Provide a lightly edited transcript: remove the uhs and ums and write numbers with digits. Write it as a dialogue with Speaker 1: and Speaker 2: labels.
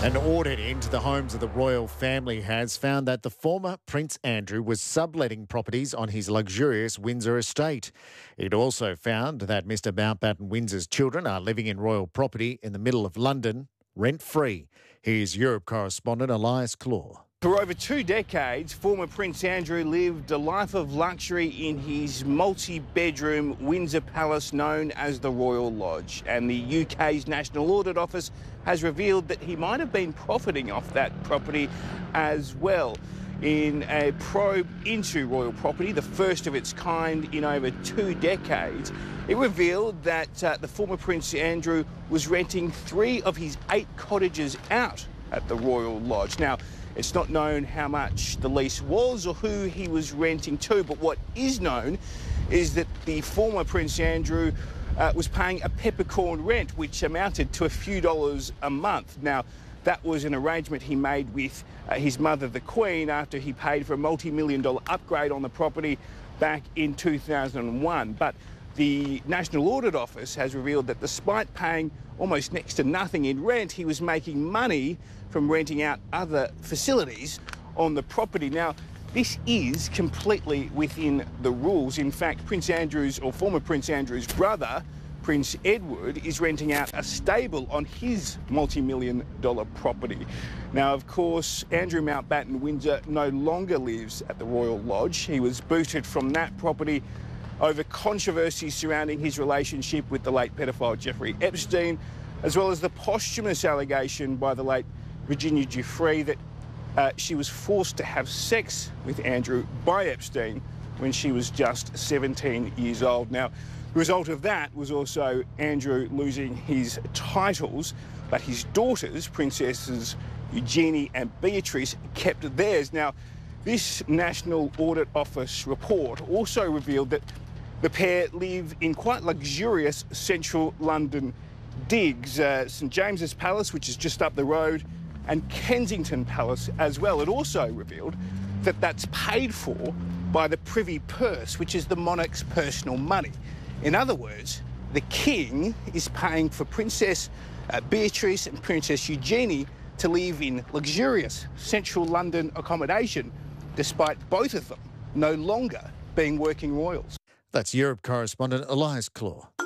Speaker 1: An audit into the homes of the royal family has found that the former Prince Andrew was subletting properties on his luxurious Windsor estate. It also found that Mr Mountbatten Windsor's children are living in royal property in the middle of London, rent-free. Here's Europe correspondent Elias Claw.
Speaker 2: For over 2 decades, former Prince Andrew lived a life of luxury in his multi-bedroom Windsor Palace known as the Royal Lodge. And the UK's National Audit Office has revealed that he might have been profiting off that property as well. In a probe into royal property, the first of its kind in over 2 decades, it revealed that the former Prince Andrew was renting 3 of his 8 cottages out at the Royal Lodge. Now, it's not known how much the lease was or who he was renting to, but what is known is that the former Prince Andrew was paying a peppercorn rent, which amounted to a few dollars a month. Now, that was an arrangement he made with his mother, the Queen, after he paid for a multi-million-dollar upgrade on the property back in 2001. But the National Audit Office has revealed that despite paying almost next to nothing in rent, he was making money from renting out other facilities on the property. Now, this is completely within the rules. In fact, Prince Andrew's, or former Prince Andrew's brother, Prince Edward, is renting out a stable on his multi-million-dollar property. Now, of course, Andrew Mountbatten Windsor no longer lives at the Royal Lodge. He was booted from that property over controversies surrounding his relationship with the late pedophile Jeffrey Epstein, as well as the posthumous allegation by the late Virginia Giuffre that she was forced to have sex with Andrew by Epstein when she was just 17 years old. Now, the result of that was also Andrew losing his titles, but his daughters, Princesses Eugenie and Beatrice, kept theirs. Now, this National Audit Office report also revealed that the pair live in quite luxurious central London digs, St James's Palace, which is just up the road, and Kensington Palace as well. It also revealed that that's paid for by the Privy Purse, which is the monarch's personal money. In other words, the King is paying for Princess Beatrice and Princess Eugenie to live in luxurious central London accommodation, despite both of them no longer being working royals.
Speaker 1: That's Europe correspondent Elias Claw.